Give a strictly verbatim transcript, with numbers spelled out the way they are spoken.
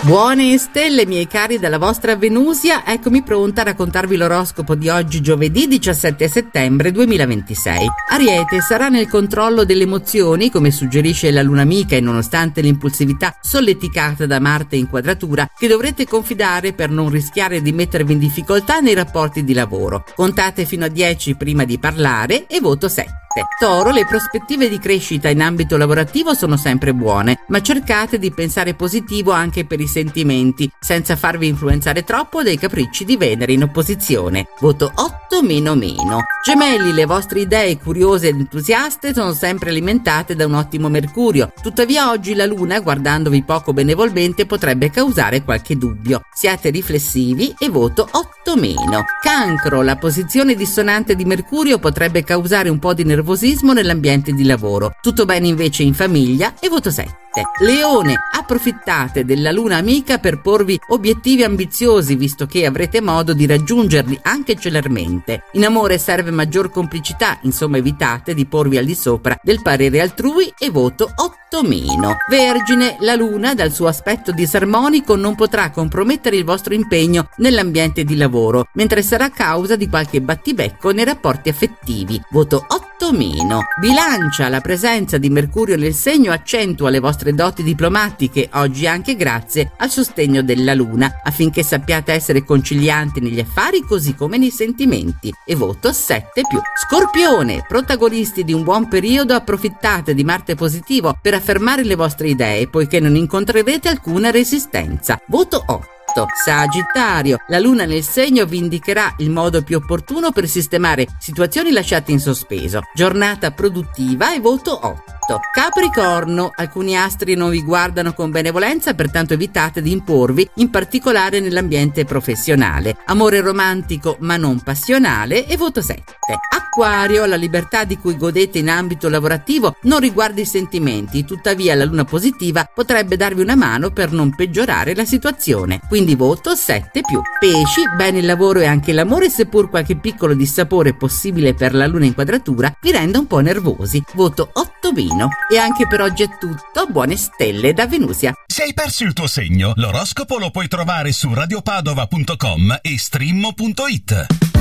Buone stelle, miei cari dalla vostra Venusia, eccomi pronta a raccontarvi l'oroscopo di oggi, giovedì diciassette settembre duemilaventisei. Ariete, sarà nel controllo delle emozioni, come suggerisce la luna amica, e nonostante l'impulsività solleticata da Marte in quadratura, che dovrete confidare per non rischiare di mettervi in difficoltà nei rapporti di lavoro. Contate fino a dieci prima di parlare e voto sette. Toro, le prospettive di crescita in ambito lavorativo sono sempre buone, ma cercate di pensare positivo anche per i sentimenti, senza farvi influenzare troppo dai capricci di Venere in opposizione. Voto otto meno meno. Gemelli, le vostre idee curiose ed entusiaste sono sempre alimentate da un ottimo Mercurio, tuttavia oggi la Luna, guardandovi poco benevolmente, potrebbe causare qualche dubbio. Siate riflessivi e voto otto meno. Cancro, la posizione dissonante di Mercurio potrebbe causare un po' di nervosità nervosismo nell'ambiente di lavoro. Tutto bene invece in famiglia e voto sette. Leone, approfittate della luna amica per porvi obiettivi ambiziosi, visto che avrete modo di raggiungerli anche celermente. In amore serve maggior complicità, insomma evitate di porvi al di sopra del parere altrui e voto otto meno. Vergine, la luna dal suo aspetto disarmonico non potrà compromettere il vostro impegno nell'ambiente di lavoro, mentre sarà causa di qualche battibecco nei rapporti affettivi. Voto otto meno. Bilancia, la presenza di Mercurio nel segno accentua le vostre doti diplomatiche, oggi anche grazie al sostegno della luna, affinché sappiate essere concilianti negli affari così come nei sentimenti, e voto sette più. Scorpione, protagonisti di un buon periodo, approfittate di Marte positivo per affermare le vostre idee, poiché non incontrerete alcuna resistenza. Voto otto. Sagittario, la luna nel segno vi indicherà il modo più opportuno per sistemare situazioni lasciate in sospeso. Giornata produttiva e voto otto. Capricorno, alcuni astri non vi guardano con benevolenza, pertanto evitate di imporvi, in particolare nell'ambiente professionale. Amore romantico ma non passionale e voto sette. Acquario, la libertà di cui godete in ambito lavorativo non riguarda i sentimenti, tuttavia la luna positiva potrebbe darvi una mano per non peggiorare la situazione, quindi voto sette più. Pesci, bene il lavoro e anche l'amore, seppur qualche piccolo dissapore possibile per la luna in quadratura vi renda un po' nervosi, voto otto meno. E anche per oggi è tutto, buone stelle da Venusia. Se hai perso il tuo segno, l'oroscopo lo puoi trovare su radiopadova punto com e streammo punto it.